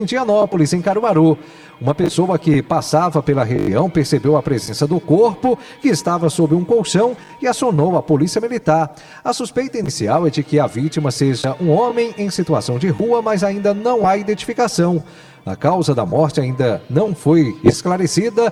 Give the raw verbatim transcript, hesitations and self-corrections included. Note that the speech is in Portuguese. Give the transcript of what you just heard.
Indianópolis, em Caruaru. Uma pessoa que passava pela região percebeu a presença do corpo, que estava sob um colchão, e acionou a polícia militar. A suspeita inicial é de que a vítima seja um homem em situação de rua, mas ainda não há identificação. A causa da morte ainda não foi esclarecida